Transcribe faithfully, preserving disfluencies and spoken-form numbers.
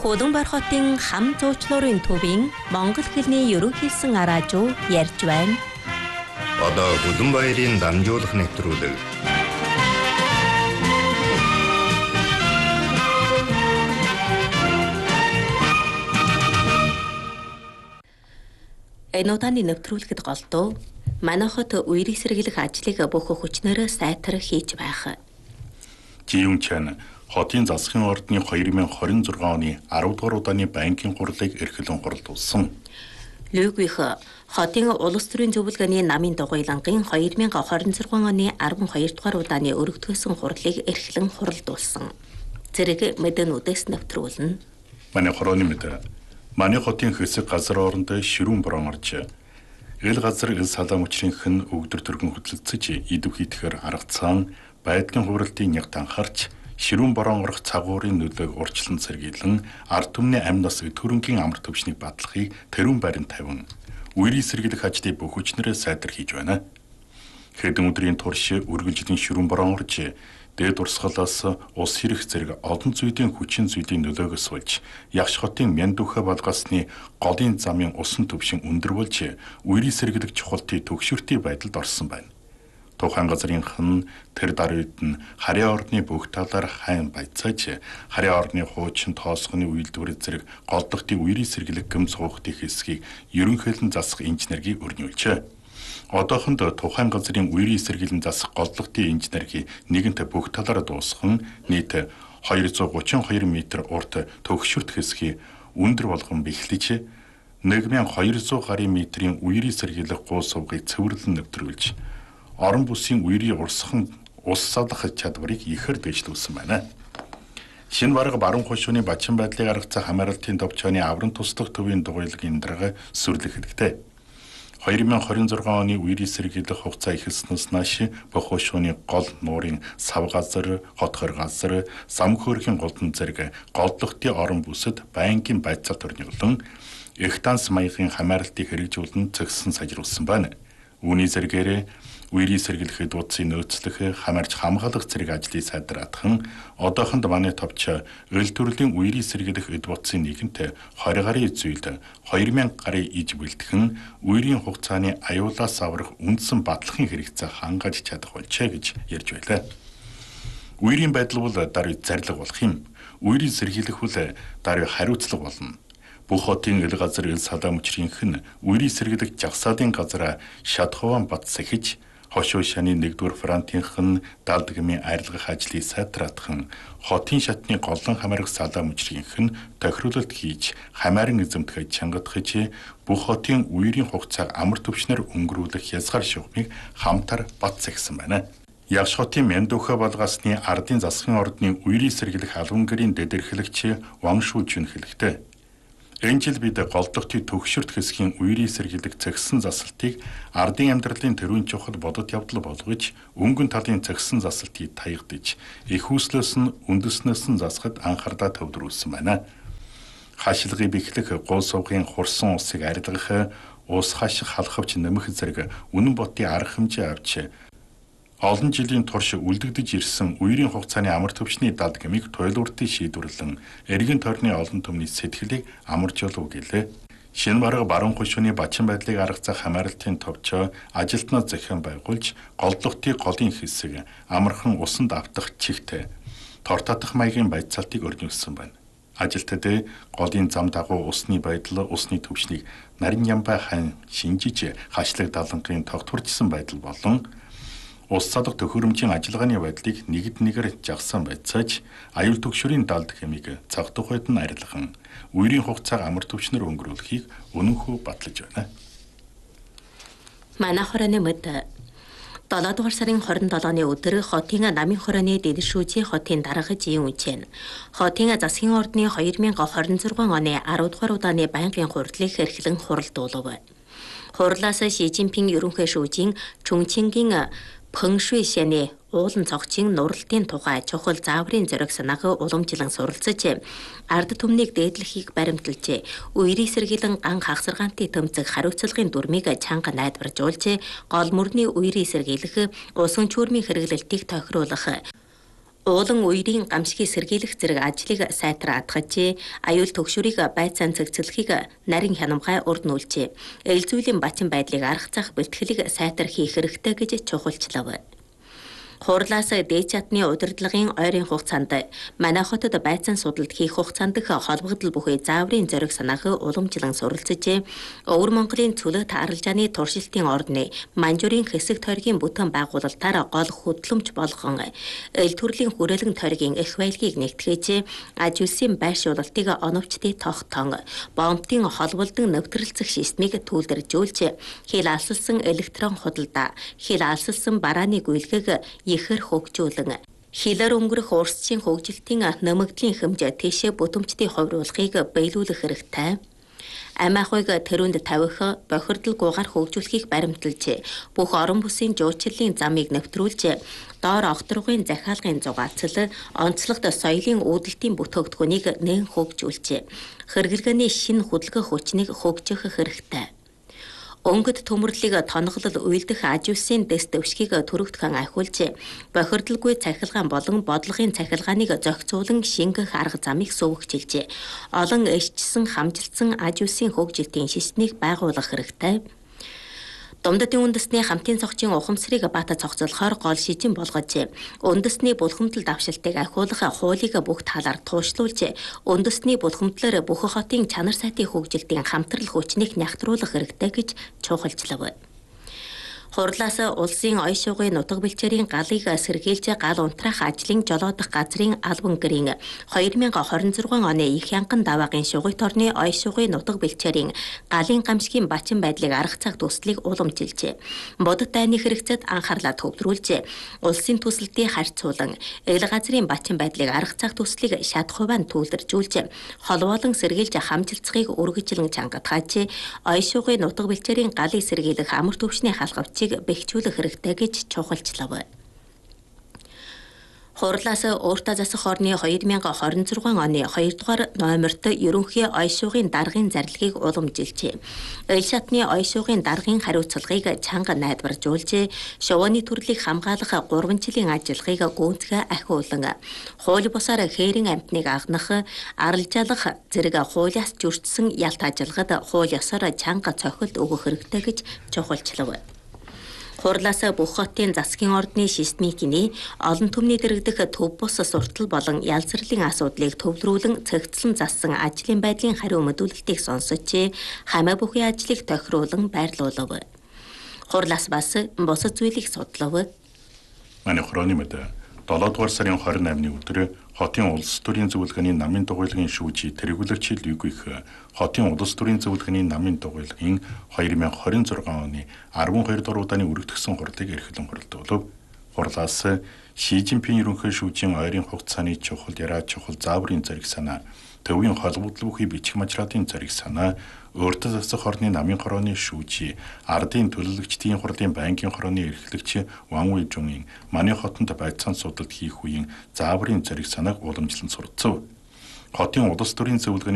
Хууданбар хотын хам зуучлуурын төвийн монгол хэлний ерөнхийсэн араажуу ярьж байна. Одоо Хууданбаярын дамжуулах нэвтрүүлэг. Энэ удааны нэвтрүүлэхэд голдуу манай хот үерийг сэргийлэх ажлыг бүх хүчнээрээ сайтар хийж байх. Жиюн Чан хотын засгийн ордны две тысячи двадцать шесть оны десет дугаар удааны банкын хурлыг эрхлэн хурлуулсан. Лүгвих хотын улс төрийн зөвлөгөөний намын дугуйлангийн две тысячи двадцать шесть оны twelve дугаар удааны өргөдгөөсөн хурлыг эрхлэн хурлуулсан. Зэрэг мэдэнүүдээс нэвтрүүлнэ. Манай хорооны мэдээ. Манай хотын хэсэг газар оронд ширүүн борон орж эл газар эл салаа мөчрийнх нь өгдөр төргөн хөдөлгөцөж идв хийтгэхэр аргацсан байдлын хувиралтын яг танхарч ширүүн борон орох цагуурын нөлөөг урьдчилан сэргийлэн ард түмний амь нас өтгөрөнгийн амар төвчнийг батлахыг тэрүүн байранд тавин үерийг сэргийлэх ажлыг бүх хүчнээрээ сайтар хийж байна. Хэдэн өдрийн турш үргэлжлэн ширүүн борон орж дээд урсгалаас ус хэрэг зэрэг олон зүйдийн хүчин зүйдийн нөлөөгөөс болж Ягш хотын Мяндүхэ балгасны голын замын усан төвшин өндөрвөлж үерийг сэргийлэх чухалтын төгшөртийн байдалд орсон байна. Тухайн газрынх нь тэр даруйд нь харьяа орны бүх талаар хайн байцааж харьяа орны хуучин тоосгоны үйлдвэр зэрэг голдохтын үерийг сэргийлэх гэм суугтын хэсгийг ерөнхийлөн засах инженерийг өрнүүлжээ. Одоохонд тухайн газрын үерийг сэргийлэн засах голдохтын инженерийг нэгэнтээ бүх талаараа дуусган нийт two hundred thirty-two метр урт төгшөрт хэсгийг өндөр болгон бэхлэж one thousand two hundred гарын метрийн үерийг сэргийлэх гол сувгыг цэвэрлэн нэвтрүүлж орон бүсийн үерийг урсган ус салах чадварыг ихээр дэвшлүүлсэн байна. Шинэ бараг баруун хошууны бачин байдлыг гаргацсан хамааралтын товчооны авран туслах төвийн дугуйлгын дарга сүрлэх хэрэгтэй. twenty twenty-six оны үерийг сэргийлэх хугацаа эхэлснээс нааш бүх хошууны гол нуурын сав газар, хотхор газар, самхөөрхийн голдон зэрэг голдохтын орон бүсэд байнгын байцаал төрнүүлэн их данс маягийн хамааралтыг хэрэгжүүлэн зэгсэн сайжруулсан байна. Үүний зэрэгээрээ үерийг сэргийлэхэд дуудсан нөөцлөх хамаарч хамгаалах зэрэг ажлыг сайдраадхан одоохонд манай товч өл төрлийн үерийг сэргийлэх эд бодсын нэгэнт twenty гарын зүйлд two thousand гарын иж бэлтгэн үерийн хугацааны аюулаас аврах үндсэн батлахын хэрэгцээ хангаж чадах болжээ гэж ярьж байлаа. Үерийн байдал бол даруй зарлиг болох юм. Үерийг сэргийлэх бол даруй хариуцлага болно. Бүх хотын эл газар эл салаа мөчрийнх нь үерийг сэргийлэх жагсаадын газараа шатхован бат сахиж хошуу шаны нэгдүгээр фронтынх нь далдгмын арилгах ажлыг сайтраадхан хотын шатны голлон хамаарах салаа мөчрийнх нь тохируулалт хийж хамааран эзэмтгэж чангадахж бүх хотын үерийн хугацааг амар төвчнөр өнгөрүүлэх хязгаар шугамыг хамтар бат сахисан байна. Ягш хотын Мяндүхэ балгасны ардын засгийн ордны үерийг сэргийлэх албан гэрийн дэдэрхлэгч Ваншу Жун хэлэхдээ энэ жил бид голдохтын төгшөрт хэсгийн үерийг сэргийлэх цэгсэн засалтыг ардын амьдралын тэрүүн чухал бодит явдал болгож өнгөн талын цэгсэн засалтыг таягдж их хүслээс нь үндэснээс нь засахад анхаардаа төвлөрүүлсэн байна. Хаашилгыг бэхлэх гол сувгын хурсан усыг арилгах, ус хаших халахвч нэмэх зэрэг үнэн ботын арга хэмжээ авч олон жилийн турш үлдэгдэж ирсэн үерийн хугацааны амар төвчний далдгмыг туйлууртын шийдвэрлэн эргэн тойрны олон түмний сэтгэлийг амаржуулав гэлээ. Шинэ бараг баруун хошууны бачин байдлыг гаргацсан хамааралтын товчоо ажилтнаа зохион байгуулж голдохтын голын хэсэг амархан усанд автах чигт тор татах маягийн байцаалтыг өрнүүлсэн байна. Ажилтнууд голын зам дагуу усны байдал, усны төвчнийг нарийн ямбай хань шинжиж хашлаг далангын тогтворчсон байдал болон ус салах төхөөрөмжийн ажиллагааны байдлыг нэгд нэгээр жагсан байцааж аюул төгшөрийн далд хэмиг цаг тухайд нь арилгахан үерийн хугацааг амар төвчнөр өнгөрүүлэхийг өнөнхөө батлаж байна. Манай хорооны мэд seven дугаар сарын twenty-seven-ны өдөр хотын намын хорооны дэдшүүжийн хотын дарга Жиюн Чан хотын засгийн ордны twenty twenty-six оны ten дугаар удааны байнгын хурлыг эрхлэн хурлуулав. Хурлаас Ши Цзиньпин ерөнхий шүүжийн Чүнчингийн Пэнгшуй шаны уулан цогцын нурлтын тухай чухал зааврын зориг санааг уламжлан суралцаж ард түмнийг дээдлэхийг баримталж үерийг сэргийлэн ган хагсаргаантын тэмцэг хариуцлагын дүрмийг чанга найдваржуулж гол мөрний үерийг сэргийлэх усан чүрмийн хэрэглэлтийг тохируулах Уулан үерийн гамшигыг сэргийлэх зэрэг ажлыг сайтар атгажээ. Аюул төгшөрийг байцаан цэгцлэхийг нарийн хянамгай урд нүүлжээ. Эл зүйлийн бачин байдлыг арга зах бэлтгэлийг сайтар хийх хэрэгтэй гэж чухалчлав. Хурлаас дээд чатны удирдлагын ойрын хугацаанд манай хотод байцаан судалд хийх хугацаанд холбогдол бүхий зааврын зориг санааг уламжлан суралцжээ. Өвөр Монголын цөлөт аралжааны туршилтын орны манжуурын хэсэг тойргийн бүтээн байгуулалтаар гол хөтлөмж болгон эл төрлийн хүрээлэн тойргийн их баялагийг нэгтгэжээ. Аж үлсийн байршуулалтыг оновчтой тогтоон бомбтын холболдон нэвтрэлцэх системийг түүлдэржүүлж хил алсалсан электрон худалдаа, хил алсалсан барааны гүйлгээг ихэр хөгжүүлэн хилээр өнгөрөх урсчийн хөгжилтийн нэмэгдлийн хэмжээ тийшээ бүтэмжтэй хувируулахыг биелүүлэх хэрэгтэй. Ам ахуйг тэрүүнд тавих, бохирдол гугаар хөгжүүлэхийг баримталж, бүх орон бүсийн жуучлалын замыг нэвтрүүлж, доор огторгын захиалгын зугаацал, онцлогт соёлын үүдэлтийн бүтээгдэхүүнийг нээн хөгжүүлж, хэрэглэгээний шинэ хөдөлгөөн хүчнийг хөгжих хэрэгтэй. Өнгөд төмөрлөгийг тоноглол уйлдах аж үлсийн дэс дэвшгийг төрөгдөхөн ахиулж, бохирдолгүй цахилгаан болон бодлогын цахилгааныг зохицуулан шингэх арга замыг сувгчилж, олон эшчсэн хамжилтсан аж үлсийн хөгжилтийн системийг байгуулах хэрэгтэй. Думдатын үндэсний хамтын цогцын ухамсарыг бата цогцолохоор гол шижин болгож, үндэсний булхамдал давшилтыг ахиулах хуулийг бүх талаар туушлуулж, үндэсний булхамдлаар бүх хотын чанар сайтын хөгжилтийн хамтрал хүчнийг нягтруулах хэрэгтэй гэж чухалчлав. Хурлаас улсын оё шугын нутаг бэлчээрийн галыг сэргийлж гал унтраах ажлын жолоодох газрын албан гэрийн две тысячи двадцать шесть оны их янган даваагийн шугын орны оё шугын нутаг бэлчээрийн галын гамшигын бачин байдлыг арга цаг төслийг уламжилжээ. Бодит дайны хэрэгцээд анхаарлаа төвлөрүүлж, улсын төсөлтийн харьцуулан эл газрын бачин байдлыг арга цаг төслийг шат хувиан түүлдэржүүлж, холбоолон сэргийлж хамжилцахыг үргэлжлэн чангатгааж, оё шугын нутаг бэлчээрийн галыг сэргийлэх амар төвшний халхавч бэхжүүлэх хэрэгтэй гэж чухалчлав. Хурлаас өөртөө засах орны две тысячи двадцать шесть оны хоёрдугаар номерт ерөнхий оё шугын даргын зарилгыг уламжилжээ. Эл шатны оё шугын даргын хариуцлагыг чанга найдваржуулж, шувууны төрлийг хамгаалах гурван жилийн ажиллагааг гүйцэтгэх ахиулан, хууль бусаар хээрийн амьтныг агнах, аралжаалах зэрэг хуулиас зөрчсөн ялт ажиллагад хууль ёсоор чанга цохилт өгөх хэрэгтэй гэж чухалчлав. Хурлаас бүх хотын засгийн ордны системийн олон түмний дэргэдэх төв бус суртал болон ялцралын асуудлыг төвлөрүүлэн цэгцлэн зассан ажлын байдлын хариу мэдүүлэлтийг сонсож, хамаа бүхий ажлыг тохируулан байрлуулав. Хурлаас бас бусад зүйлийг судлав. Манай хорооны мэд долоо дугаар сарын двадцать eighны өдөр хотын улс төрийн зөвлөгөөний намын дугуйлгын шүүжий тэргүүлэгчид Лүгүйх хотын улс төрийн зөвлөгөөний намын дугуйлгын две тысячи двадцать шесть оны twelve дугаар удааны өргөдгсөн хурлыг эрхлэн хурлдуулав. Хурлаас Ши Жинпин ерөнхий шүүжийн ойрын хугацааны чухал яраа чухал зааврын зориг санаа, төвийн холбогдол бүхий бичих мажратын зориг санаа, өөртөө засах орны намын хорооны шүүжий, ардын төлөөлөгчдийн хурлын байнгын хорооны эрхлэгч Ван Уйжунгийн манай хотод байцаан судалт хийх үеийн зааврын зориг санааг уламжлан суралцав. Хотын улс төрийн зөвлөгөөний